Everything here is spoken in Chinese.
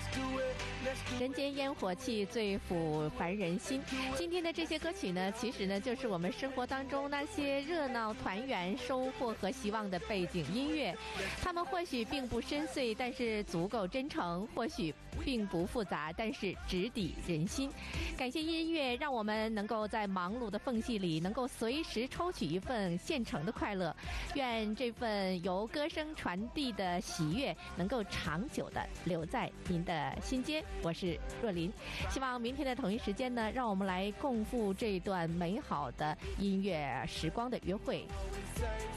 人间烟火气，最抚凡人心。今天的这些歌曲呢，其实呢就是我们生活当中那些热闹、团圆、收获和希望的背景音乐。它们或许并不深邃，但是足够真诚；或许并不复杂，但是直抵人心。感谢音乐，让我们能够在忙碌的缝隙里，能够随时抽取一份现成的快乐。愿这份由歌声传递的喜悦，能够长久的留在您的心间。我是若琳，希望明天的同一时间呢，让我们来共赴这段美好的音乐时光的约会。